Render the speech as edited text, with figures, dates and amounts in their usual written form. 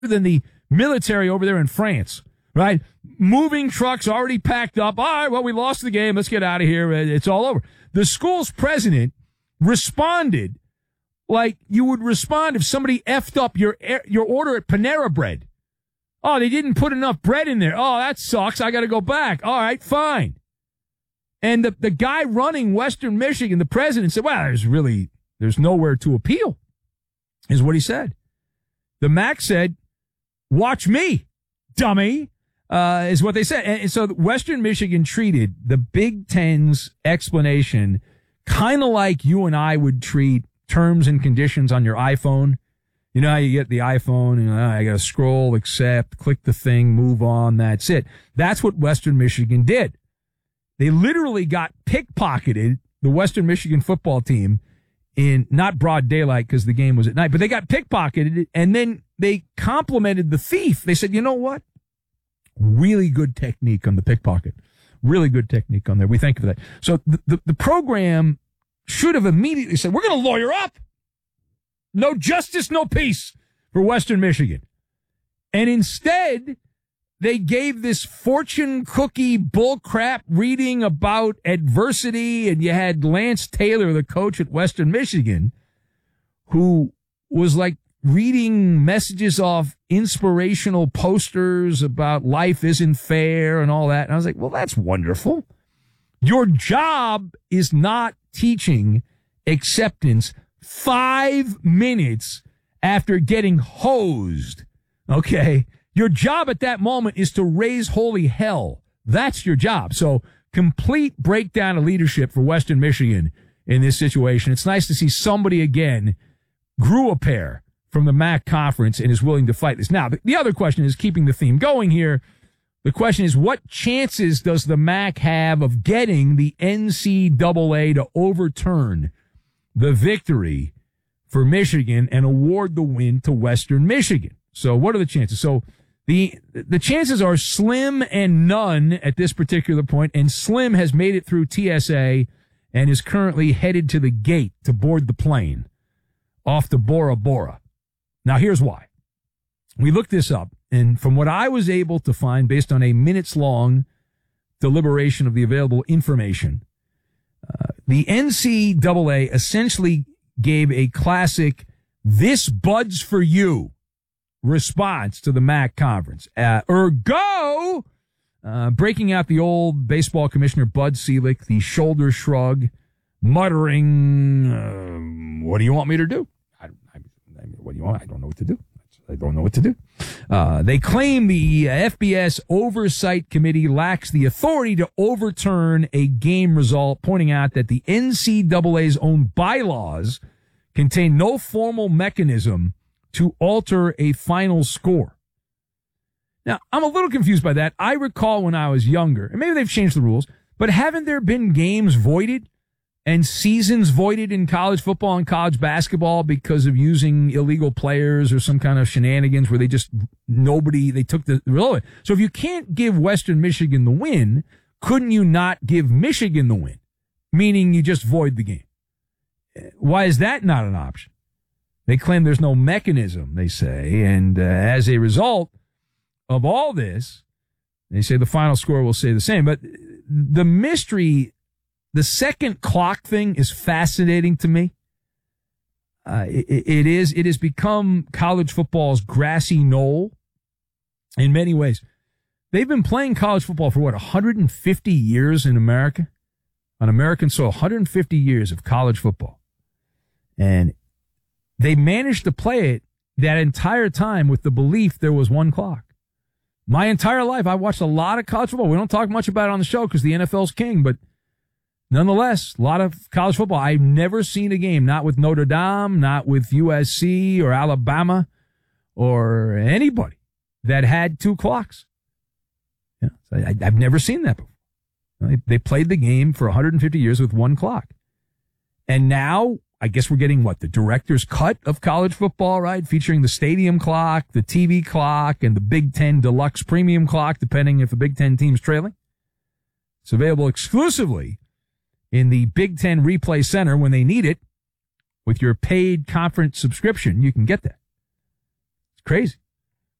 than the military over there in France, right? Moving trucks already packed up. All right, well, we lost the game. Let's get out of here. It's all over. The school's president responded like you would respond if somebody effed up your order at Panera Bread. Oh, they didn't put enough bread in there. Oh, that sucks. I got to go back. All right, fine. And the guy running Western Michigan, the president, said, well, there's nowhere to appeal, is what he said. The MAC said, watch me, dummy, is what they said. And so Western Michigan treated the Big Ten's explanation kind of like you and I would treat terms and conditions on your iPhone. You know how you get the iPhone and I got to scroll, accept, click the thing, move on. That's it. That's what Western Michigan did. They literally got pickpocketed, the Western Michigan football team, in not broad daylight because the game was at night, but they got pickpocketed, and then they complimented the thief. They said, you know what? Really good technique on the pickpocket. Really good technique on there. We thank you for that. So the program should have immediately said, we're going to lawyer up. No justice, no peace for Western Michigan. And instead, they gave this fortune cookie bullcrap reading about adversity, and you had Lance Taylor, the coach at Western Michigan, who was like reading messages off inspirational posters about life isn't fair and all that. And I was like, well, that's wonderful. Your job is not teaching acceptance 5 minutes after getting hosed. Okay. Your job at that moment is to raise holy hell. That's your job. So complete breakdown of leadership for Western Michigan in this situation. It's nice to see somebody again grew a pair from the MAC conference and is willing to fight this. Now, the other question is, keeping the theme going here, the question is, what chances does the MAC have of getting the NCAA to overturn the victory for Michigan and award the win to Western Michigan? So what are the chances? So the chances are slim and none at this particular point, and Slim has made it through TSA and is currently headed to the gate to board the plane off to Bora Bora. Now, here's why. We looked this up, and from what I was able to find based on a minutes-long deliberation of the available information, the NCAA essentially gave a classic, this Bud's for you response to the MAC conference. Ergo, breaking out the old baseball commissioner Bud Selig, the shoulder shrug, muttering, what do you want me to do? What do you want? I don't know what to do. I don't know what to do. They claim the FBS Oversight Committee lacks the authority to overturn a game result, pointing out that the NCAA's own bylaws contain no formal mechanism to alter a final score. Now, I'm a little confused by that. I recall when I was younger, and maybe they've changed the rules, but haven't there been games voided and seasons voided in college football and college basketball because of using illegal players or some kind of shenanigans where they took the relevant. So if you can't give Western Michigan the win, couldn't you not give Michigan the win? Meaning you just void the game. Why is that not an option? They claim there's no mechanism, they say, and as a result of all this, they say the final score will stay the same. But the mystery, the second clock thing, is fascinating to me. It has become college football's grassy knoll in many ways. They've been playing college football for 150 years in America? On American soil, 150 years of college football. And they managed to play it that entire time with the belief there was one clock. My entire life, I watched a lot of college football. We don't talk much about it on the show because the NFL's king, but nonetheless, a lot of college football. I've never seen a game, not with Notre Dame, not with USC or Alabama or anybody, that had two clocks. Yeah, I've never seen that before. They played the game for 150 years with one clock. And now, I guess we're getting the director's cut of college football, right? Featuring the stadium clock, the TV clock, and the Big Ten Deluxe Premium clock, depending if the Big Ten team's trailing. It's available exclusively in the Big Ten Replay Center when they need it. With your paid conference subscription, you can get that. It's crazy.